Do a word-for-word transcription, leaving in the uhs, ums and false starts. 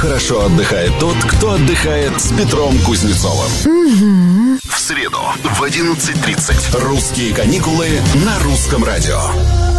хорошо отдыхает тот, кто отдыхает с Петром Кузнецовым. Угу. В среду в одиннадцать тридцать. «Русские каникулы» на Русском радио.